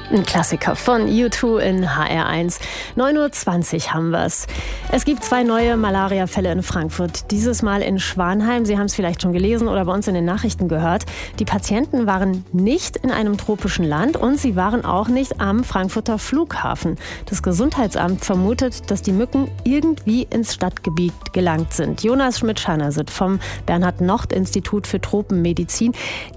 Ein Klassiker von U2 in HR1. 9:20 Uhr haben wir's. Es gibt 2 neue Malaria-Fälle in Frankfurt. Dieses Mal in Schwanheim. Sie haben es vielleicht schon gelesen oder bei uns in den Nachrichten gehört. Die Patienten waren nicht in einem tropischen Land und sie waren auch nicht am Frankfurter Flughafen. Das Gesundheitsamt vermutet, dass die Mücken irgendwie ins Stadtgebiet gelangt sind. Jonas Schmidt-Scharnersit vom Bernhard-Nocht-Institut für Tropenmedizin.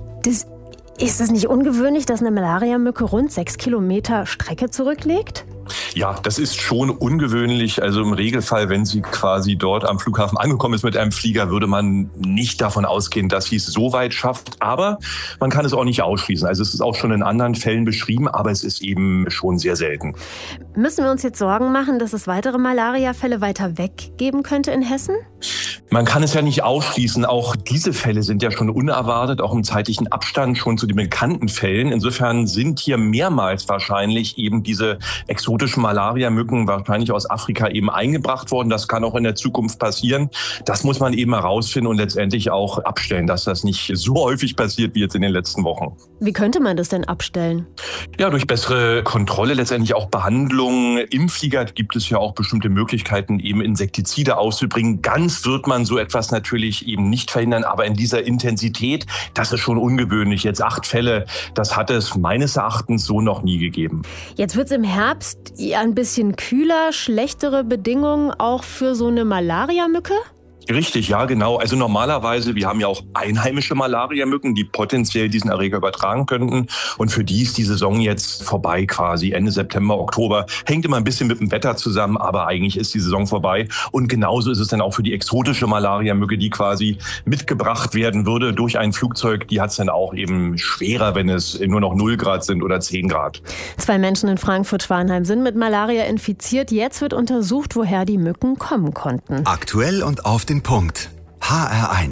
Ist es nicht ungewöhnlich, dass eine Malariamücke rund 6 Kilometer Strecke zurücklegt? Ja, das ist schon ungewöhnlich. Also im Regelfall, wenn sie quasi dort am Flughafen angekommen ist mit einem Flieger, würde man nicht davon ausgehen, dass sie es so weit schafft. Aber man kann es auch nicht ausschließen. Also es ist auch schon in anderen Fällen beschrieben, aber es ist eben schon sehr selten. Müssen wir uns jetzt Sorgen machen, dass es weitere Malariafälle weiter weg geben könnte in Hessen? Man kann es ja nicht ausschließen. Auch diese Fälle sind ja schon unerwartet, auch im zeitlichen Abstand schon zu den bekannten Fällen. Insofern sind hier mehrmals wahrscheinlich eben diese exotischen Malariamücken wahrscheinlich aus Afrika eben eingebracht worden. Das kann auch in der Zukunft passieren. Das muss man eben herausfinden und letztendlich auch abstellen, dass das nicht so häufig passiert wie jetzt in den letzten Wochen. Wie könnte man das denn abstellen? Ja, durch bessere Kontrolle, letztendlich auch Behandlung. Im Flieger gibt es ja auch bestimmte Möglichkeiten, eben Insektizide auszubringen. Ganz wird man so etwas natürlich eben nicht verhindern, aber in dieser Intensität, das ist schon ungewöhnlich. Jetzt 8 Fälle, das hat es meines Erachtens so noch nie gegeben. Jetzt wird es im Herbst ein bisschen kühler, schlechtere Bedingungen auch für so eine Malariamücke? Richtig, ja, genau. Also normalerweise, wir haben ja auch einheimische Malariamücken, die potenziell diesen Erreger übertragen könnten. Und für die ist die Saison jetzt vorbei quasi, Ende September, Oktober. Hängt immer ein bisschen mit dem Wetter zusammen, aber eigentlich ist die Saison vorbei. Und genauso ist es dann auch für die exotische Malariamücke, die quasi mitgebracht werden würde durch ein Flugzeug. Die hat es dann auch eben schwerer, wenn es nur noch 0 Grad sind oder 10 Grad. 2 Menschen in Frankfurt-Schwanheim sind mit Malaria infiziert. Jetzt wird untersucht, woher die Mücken kommen konnten. Aktuell und auf den Punkt. HR1.